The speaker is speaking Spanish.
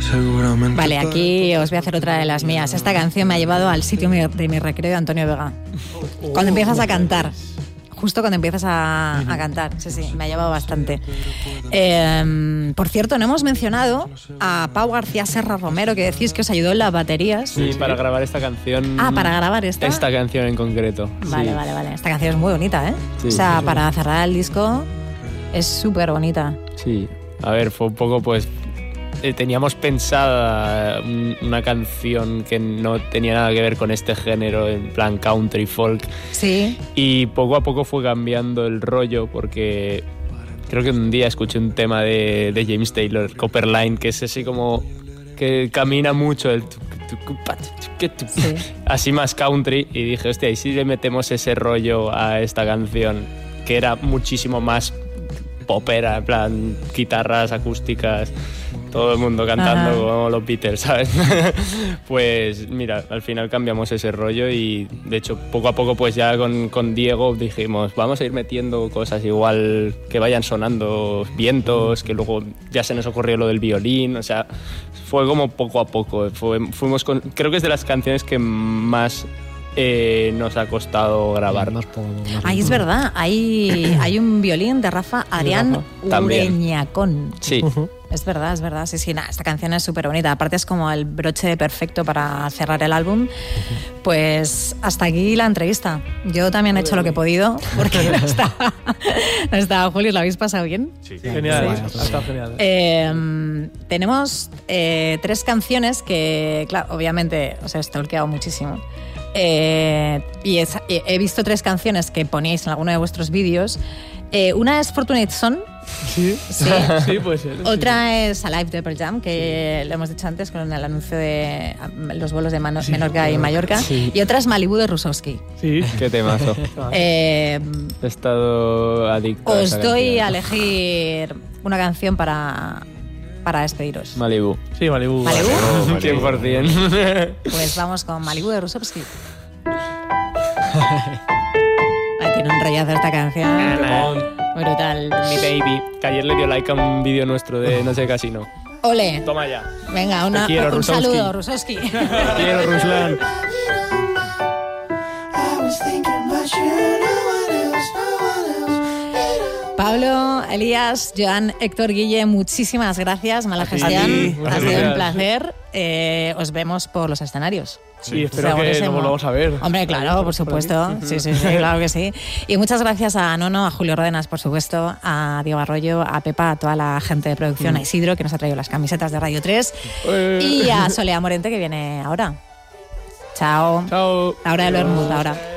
Seguramente. Vale, aquí os voy a hacer otra de las mías. Esta canción me ha llevado al sitio de mi recreo de Antonio Vega. Cuando empiezas a cantar. Justo cuando empiezas a cantar. Sí, me ha llevado bastante. Por cierto, no hemos mencionado a Pau García Serra Romero, que decís que os ayudó en las baterías. Sí, para grabar esta canción. Ah, para grabar esta. Esta canción en concreto. Vale. Esta canción es muy bonita, ¿eh? Sí, o sea, para cerrar el disco es súper bonita. Sí, a ver, fue un poco pues... teníamos pensada una canción que no tenía nada que ver con este género, en plan country, folk. Sí. Y poco a poco fue cambiando el rollo porque creo que un día escuché un tema de James Taylor, Copperline, que es así como que camina mucho, así más country, y dije, hostia, ¿y si le metemos ese rollo a esta canción? Que era muchísimo más popera, en plan guitarras acústicas, todo el mundo cantando como los Beatles, ¿sabes? Pues mira, al final cambiamos ese rollo y de hecho poco a poco pues ya con Diego dijimos, vamos a ir metiendo cosas igual que vayan sonando vientos, que luego ya se nos ocurrió lo del violín, o sea, fue como poco a poco, creo que es de las canciones que más nos ha costado grabar. Ahí es verdad, hay un violín de Rafa Adrián Ureñacón. Sí. Es verdad, sí, esta canción es súper bonita. Aparte es como el broche perfecto para cerrar el álbum. Pues hasta aquí la entrevista. Yo también he hecho lo que he podido, porque no estaba Julio, ¿lo habéis pasado bien? Sí. Genial, sí. Ha estado genial. Tenemos 3 canciones que, claro, obviamente os he stalkeado muchísimo. Y he visto 3 canciones que poníais en alguno de vuestros vídeos. Una es Fortunate Son. Sí, puede ser. Otra es Alive de Pearl Jam, que lo hemos dicho antes con el anuncio de los vuelos de Menorca y Mallorca. Sí. Y otra es Malibu de Rusowski. Sí. Qué temazo. He estado adicto. Os doy a elegir una canción para despediros. Malibu. Sí, Malibu. ¿Malibu? 100%. Pues vamos con Malibu de Rusowski. Tiene un rollazo esta canción. Brutal. Mi baby, que ayer le dio like a un vídeo nuestro de No sé casino. Ole. Toma ya. Venga, un saludo, Rusowski. Te quiero, Ruslan. Pablo, Elías, Joan, Héctor, Guille, muchísimas gracias. Mala gestión. Ha sido un placer. Os vemos por los escenarios. Sí, espero que nos volvamos a ver. Hombre, claro, por supuesto. Sí, claro que sí. Y muchas gracias a Nono, a Julio Ródenas, por supuesto, a Diego Arroyo, a Pepa, a toda la gente de producción, a Isidro, que nos ha traído las camisetas de Radio 3, y a Solea Morente, que viene ahora. Chao. Chao. Ahora del Bermud, ahora.